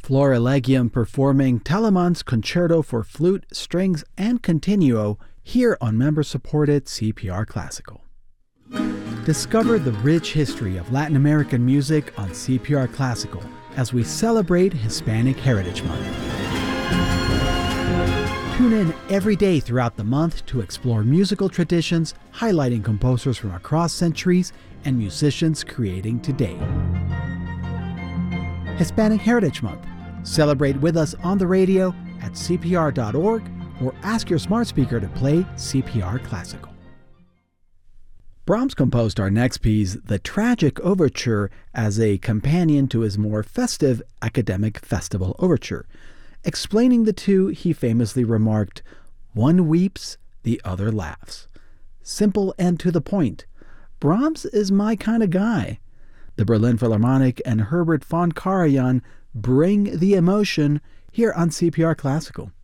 Florilegium performing Telemann's Concerto for Flute, Strings, and Continuo here on member-supported CPR Classical. Discover the rich history of Latin American music on CPR Classical as we celebrate Hispanic Heritage Month. Tune in every day throughout the month to explore musical traditions, highlighting composers from across centuries and musicians creating today. Hispanic Heritage Month. Celebrate with us on the radio at cpr.org or ask your smart speaker to play CPR Classical. Brahms composed our next piece, The Tragic Overture, as a companion to his more festive Academic Festival Overture. Explaining the two, he famously remarked, "One weeps, the other laughs." Simple and to the point. Brahms is my kind of guy. The Berlin Philharmonic and Herbert von Karajan bring the emotion here on CPR Classical.